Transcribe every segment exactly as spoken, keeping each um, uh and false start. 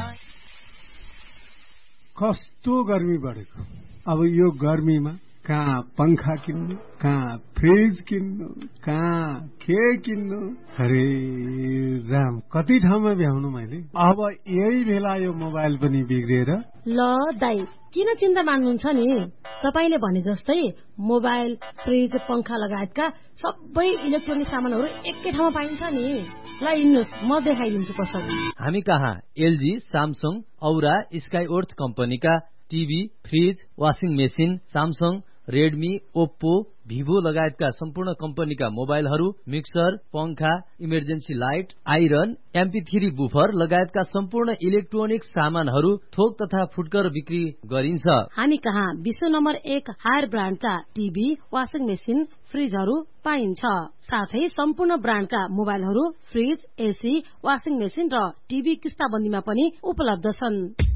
कस्तो गर्मी बढेको। अब यो गर्मीमा कहाँ पंखा किन्नु, कहाँ फ्रिज किन्नु, कहाँ के किन्नु, अरे राम कति ठाउँमा भ्याउनु मैले। अब यही बेला यो मोबाइल पनि बिग्रिएर। ल दाइ किन चिन्ता मान्नुहुन्छ नि, तपाईले भने जस्तै मोबाइल, फ्रिज, पंखा लगायतका सबै इलेक्ट्रोनिक सामानहरू एकै ठाउँमा पाइन्छ नि। ल हिँड्नुस् म देखाइदिन्छु कसरी। हामी कहाँ एलजी, सामसङ, औरा, स्काइओर्थ कम्पनीका TV, fridge, washing machine, Samsung, Redmi, Oppo, Vivo लगायतका सम्पूर्ण कम्पनीका मोबाइलहरू, मिक्सर, पंखा, emergency light, iron, MP three buffer लगायतका सम्पूर्ण इलेक्ट्रोनिक सामानहरू थोक तथा फुटकर बिक्री गरिन्छ। हामी कहाँ विश्व नम्बर एक हायर ब्रान्डका टिभी, वाशिङ मेसिन, फ्रिजहरू पाइन्छ। साथै सम्पूर्ण ब्रान्डका मोबाइलहरू, फ्रिज, एसी, वाशिङ मेसिन र टिभी किस्ताबन्दीमा पनि उपलब्ध छन्।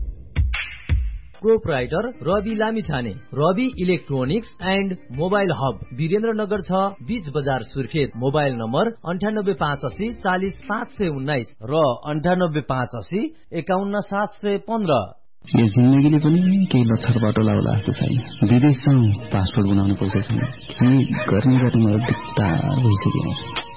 Proprietor Rabi Lamichhane, Rabi electronics and mobile hub, Birendranagar छ, बीच बजार सुर्खेत। मोबाइल नम्बर अन्ठानब्बे पाँच असी चालिस पाँच सय उन्नाइस र अन्ठानब्बे पाँच असी एकाउन्न सात सय पन्ध्र। यो जिन्दगीले पनि केही लक्षर बाटो लाउला जस्तो छैन। विदेश जाउँ, पासपोर्ट बनाउनु पैसा छैन, के गर्ने गर्ने मलाई दिक्दार भइसक्यो।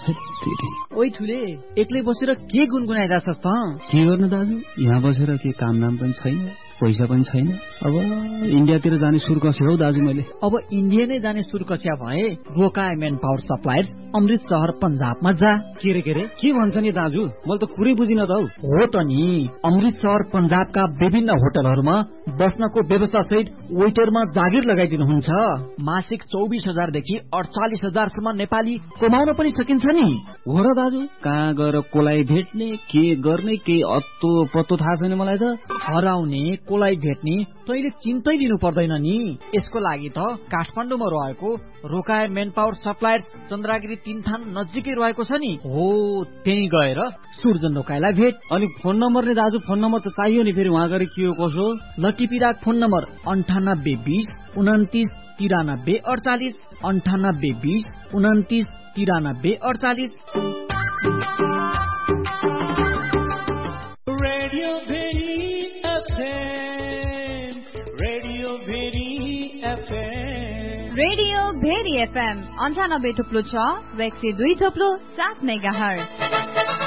ओइ ठुले, एक्लै बसेर के गुनगुनाइरहेछस् त? के गर्नु दाजु, यहाँ बसेर के काम नाम पनि छैन, पैसा पनि छैन। अब इन्डियातिर जाने सुर कस्यो हौ दाजु मैले। अब इन्डिया नै जाने सुर कस्या भए रोका मेन पावर सप्लायर्स, अमृत शहर पंजाबमा जा। के रे के रे के भन्छ नि दाजु, मैले त कुरै बुझिन त हौ। हो त नि, अमृत शहर पंजाबका विभिन्न होटलहरूमा बस्नको व्यवस्था सहित वेटरमा जागिर लगाइदिनुहुन्छ। मासिक चौबिस हजारदेखि अडचालिस हजारसम्म नेपाली कमाउन पनि सकिन्छ नि। हो र दाजु, कहाँ गएर कोलाई भेट्ने, के गर्ने, के अत्तो पत्तो थाहा छैन मलाई त। हराउने कोलाई भेट्ने तैले चिन्तै लिनु पर्दैन नि। यसको लागि त काठमाडौँमा रहेको रोकाए मेन पावर सप्लायर्स चन्द्रागिरी तीन थान नजिकै रहेको छ नि। हो, त्यही गएर सूर्जन रोकाएलाई भेट। अनि फोन नम्बर नि दाजु, फोन नम्बर त चाहियो नि, फेरि वहाँ गएर के हो कसो। लटिपिराक फोन नम्बर अन्ठानब्बे बीस उन्तिस तिरानब्बे अडचालिस, अन्ठानब्बे बीस उन्तिस तिरानब्बे अडचालिस। रेडियो भेरी एफएम अन्ठानब्बे थुप्लो छ, वेक्सी दुई थुप्लो सात मेगा हर्ज।